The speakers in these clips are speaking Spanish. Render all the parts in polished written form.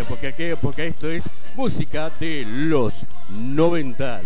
porque esto es música de los 90.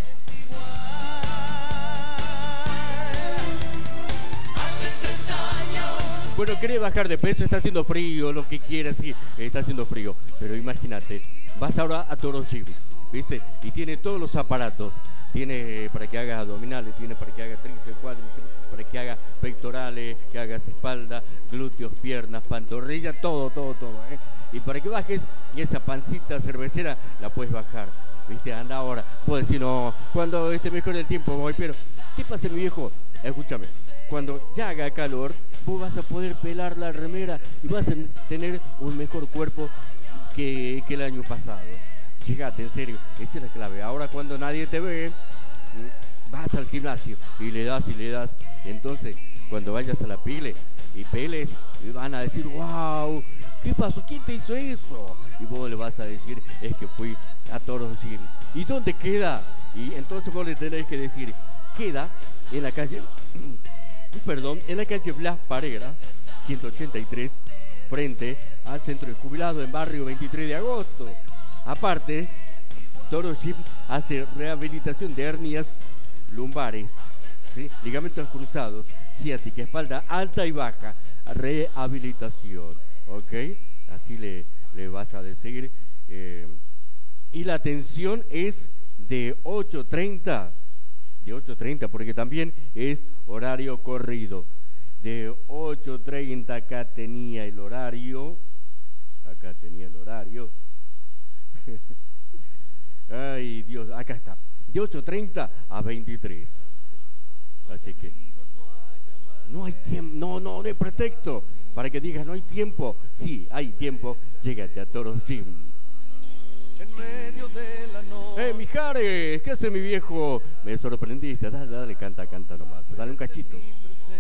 Bueno, querés bajar de peso, está haciendo frío, lo que quieras, sí, está haciendo frío. Pero imagínate, vas ahora a Toro Gym, ¿viste? Y tiene todos los aparatos. Tiene para que hagas abdominales, tiene para que hagas tríceps, cuádriceps, para que hagas pectorales, que hagas espalda, glúteos, piernas, pantorrilla, todo, ¿eh? Y para que bajes, y esa pancita cervecera la puedes bajar, ¿viste? Anda ahora. Puedes decir, no, cuando esté mejor el tiempo voy, pero ¿qué pasa, mi viejo? Escúchame, cuando ya haga calor, vos vas a poder pelar la remera y vas a tener un mejor cuerpo que el año pasado. Fíjate, en serio, esa es la clave. Ahora cuando nadie te ve, vas al gimnasio y le das. Entonces, cuando vayas a la pile y peles, van a decir, wow, ¿qué pasó? ¿Quién te hizo eso? Y vos le vas a decir, es que fui a Toro Gym. ¿Y dónde queda? Y entonces vos le tenés que decir, queda en la calle, en la calle Blas Parera, 183, frente al centro de jubilados en barrio 23 de agosto. Aparte, Toro Gym hace rehabilitación de hernias lumbares, ¿sí? Ligamentos cruzados, ciática, espalda alta y baja, rehabilitación, ¿ok? Así le vas a decir. Y la atención es de 8:30, porque también es horario corrido. De 8:30 acá tenía el horario. Ay, Dios, acá está. De 8:30 a 23. Así que no hay tiempo, no hay pretexto para que digas no hay tiempo. Sí, hay tiempo. Llégate a Toro Gym. Mijares, ¿qué hace mi viejo? Me sorprendiste. Dale, canta nomás. Dale un cachito.